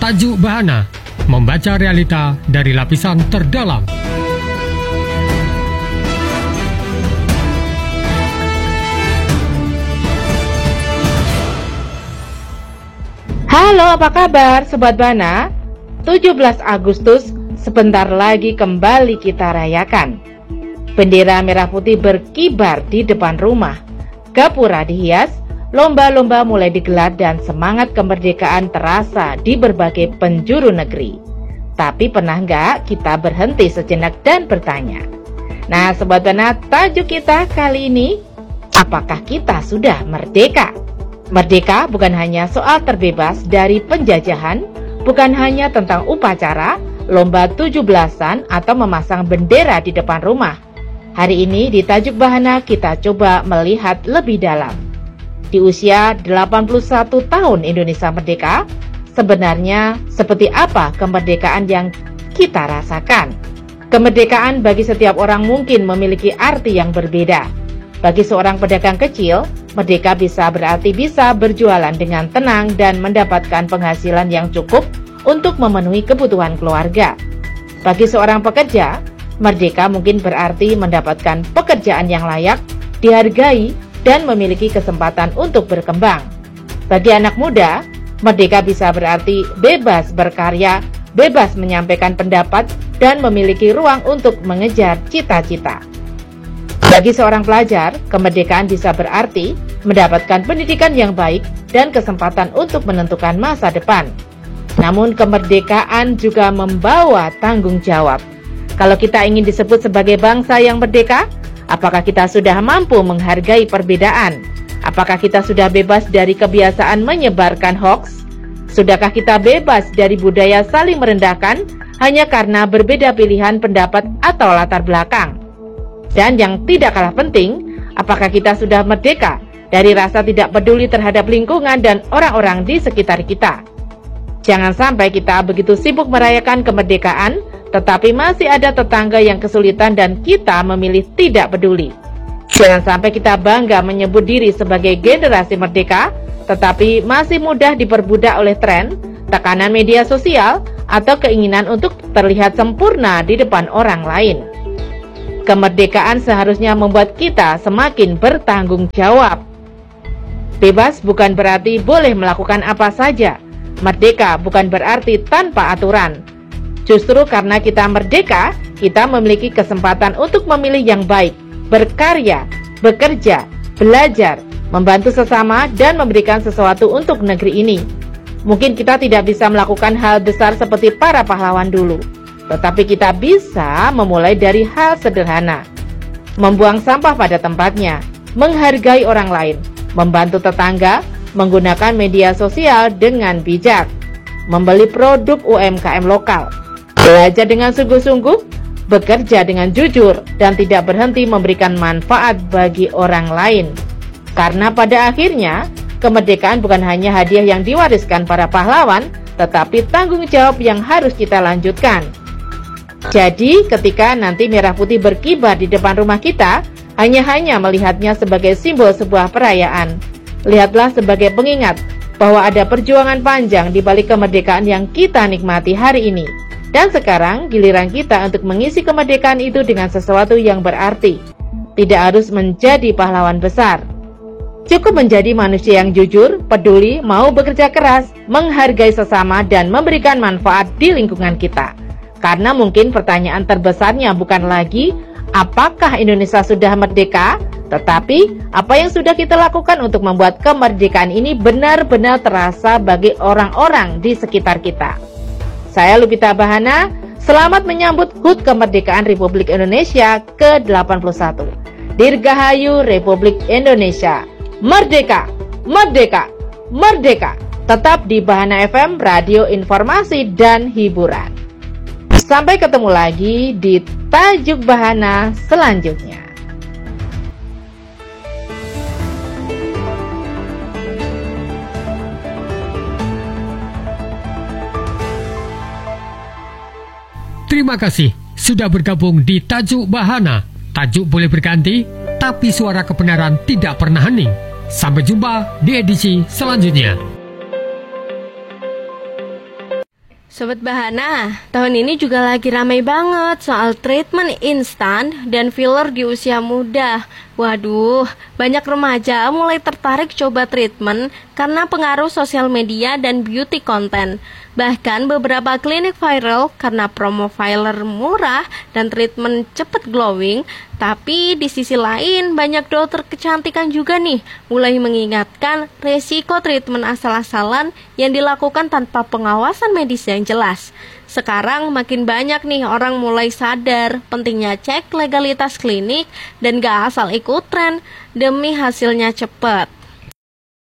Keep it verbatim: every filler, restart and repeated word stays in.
Tajuk Bahana, membaca realita dari lapisan terdalam. Halo, apa kabar Sobat Bahana? tujuh belas Agustus sebentar lagi kembali kita rayakan. Bendera merah putih berkibar di depan rumah, gapura dihias, lomba-lomba mulai digelar dan semangat kemerdekaan terasa di berbagai penjuru negeri. Tapi pernah nggak kita berhenti sejenak dan bertanya? Nah Sobat Bahana, tajuk kita kali ini, apakah kita sudah merdeka? Merdeka bukan hanya soal terbebas dari penjajahan, bukan hanya tentang upacara, lomba tujuh belasan atau memasang bendera di depan rumah. Hari ini di Tajuk Bahana kita coba melihat lebih dalam. Di usia delapan puluh satu tahun Indonesia merdeka, sebenarnya seperti apa kemerdekaan yang kita rasakan? Kemerdekaan bagi setiap orang mungkin memiliki arti yang berbeda. Bagi seorang pedagang kecil, merdeka bisa berarti bisa berjualan dengan tenang dan mendapatkan penghasilan yang cukup untuk memenuhi kebutuhan keluarga. Bagi seorang pekerja, merdeka mungkin berarti mendapatkan pekerjaan yang layak, dihargai, dan memiliki kesempatan untuk berkembang. Bagi anak muda, merdeka bisa berarti bebas berkarya, bebas menyampaikan pendapat, dan memiliki ruang untuk mengejar cita-cita. Bagi seorang pelajar, kemerdekaan bisa berarti mendapatkan pendidikan yang baik dan kesempatan untuk menentukan masa depan. Namun kemerdekaan juga membawa tanggung jawab. Kalau kita ingin disebut sebagai bangsa yang merdeka, apakah kita sudah mampu menghargai perbedaan? Apakah kita sudah bebas dari kebiasaan menyebarkan hoaks? Sudahkah kita bebas dari budaya saling merendahkan hanya karena berbeda pilihan pendapat atau latar belakang? Dan yang tidak kalah penting, apakah kita sudah merdeka dari rasa tidak peduli terhadap lingkungan dan orang-orang di sekitar kita? Jangan sampai kita begitu sibuk merayakan kemerdekaan, tetapi masih ada tetangga yang kesulitan dan kita memilih tidak peduli. Jangan sampai kita bangga menyebut diri sebagai generasi merdeka, tetapi masih mudah diperbudak oleh tren, tekanan media sosial, atau keinginan untuk terlihat sempurna di depan orang lain. Kemerdekaan seharusnya membuat kita semakin bertanggung jawab. Bebas bukan berarti boleh melakukan apa saja. Merdeka bukan berarti tanpa aturan. Justru karena kita merdeka, kita memiliki kesempatan untuk memilih yang baik, berkarya, bekerja, belajar, membantu sesama, dan memberikan sesuatu untuk negeri ini. Mungkin kita tidak bisa melakukan hal besar seperti para pahlawan dulu, tetapi kita bisa memulai dari hal sederhana. Membuang sampah pada tempatnya, menghargai orang lain, membantu tetangga, menggunakan media sosial dengan bijak, membeli produk U M K M lokal, belajar dengan sungguh-sungguh, bekerja dengan jujur, dan tidak berhenti memberikan manfaat bagi orang lain. Karena pada akhirnya, kemerdekaan bukan hanya hadiah yang diwariskan para pahlawan, tetapi tanggung jawab yang harus kita lanjutkan. Jadi, ketika nanti merah putih berkibar di depan rumah kita, hanya-hanya melihatnya sebagai simbol sebuah perayaan. Lihatlah sebagai pengingat bahwa ada perjuangan panjang di balik kemerdekaan yang kita nikmati hari ini. Dan sekarang giliran kita untuk mengisi kemerdekaan itu dengan sesuatu yang berarti. Tidak harus menjadi pahlawan besar. Cukup menjadi manusia yang jujur, peduli, mau bekerja keras, menghargai sesama, dan memberikan manfaat di lingkungan kita. Karena mungkin pertanyaan terbesarnya bukan lagi apakah Indonesia sudah merdeka, tetapi apa yang sudah kita lakukan untuk membuat kemerdekaan ini benar-benar terasa bagi orang-orang di sekitar kita. Saya Lupita Bahana, selamat menyambut H U T Kemerdekaan Republik Indonesia ke delapan puluh satu. Dirgahayu Republik Indonesia. Merdeka, merdeka, merdeka. Tetap di Bahana F M, radio informasi dan hiburan. Sampai ketemu lagi di Tajuk Bahana selanjutnya. Terima kasih sudah bergabung di Tajuk Bahana. Tajuk boleh berganti, tapi suara kebenaran tidak pernah hening. Sampai jumpa di edisi selanjutnya. Sobat Bahana, tahun ini juga lagi ramai banget soal treatment instan dan filler di usia muda. Waduh, banyak remaja mulai tertarik coba treatment karena pengaruh sosial media dan beauty content. Bahkan beberapa klinik viral karena promo filler murah dan treatment cepet glowing. Tapi di sisi lain banyak dokter kecantikan juga nih mulai mengingatkan resiko treatment asal-asalan yang dilakukan tanpa pengawasan medis yang jelas. Sekarang makin banyak nih orang mulai sadar pentingnya cek legalitas klinik dan gak asal ikut tren demi hasilnya cepat.